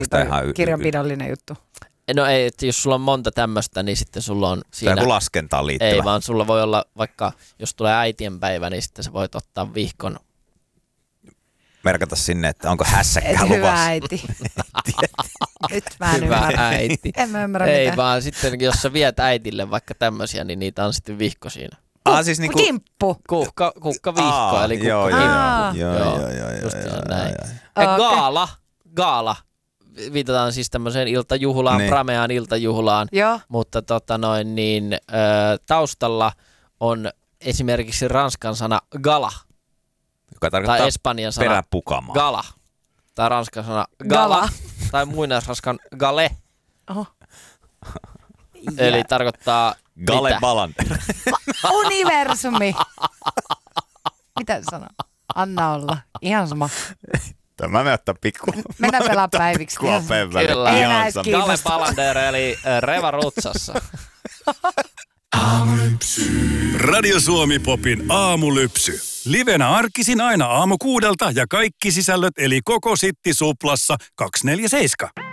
Kirjanpidollinen juttu. No ei, että jos sulla on monta tämmöistä, niin sitten sulla on siinä... Tai laskentaan liittyvä. Ei, vaan sulla voi olla vaikka, jos tulee äitienpäivä, niin sitten sä voit ottaa vihkon. Merkata sinne, että onko hässäkkää luvassa. Hyvä äiti. Nyt mä en ymmärrä. Äiti. En mä ymmärrä ei, mitään. Vaan sitten jos sä viet äitille vaikka tämmöisiä, niin niitä on sitten vihko siinä. Siis niinku... Kimppu. Kukkavihko, eli kukkakimppu. Joo. Just näin. Ja gaala. Viitataan siis tämmöiseen iltajuhlaan, niin. prameaan iltajuhlaan, mutta taustalla on esimerkiksi ranskan sana gala, joka tarkoittaa tai espanjan sana peräpukamaa. Gala, tai ranskan sana gala, tai muinaisranskan gale. Oho. Eli tarkoittaa Gale mitä? Balander. Universumi. Mitä sanoo? Anna olla. Ihan sama. Tämä me ottaa pikku. Mennään pelaa päiviksi. Kyllä. Ei enää edes Gale kiinnosta. Balander eli Reva Rutsassa. Radio Suomi Popin aamulypsy. Livenä arkisin aina aamu 6 ja kaikki sisällöt eli koko Sitti Suplassa 247.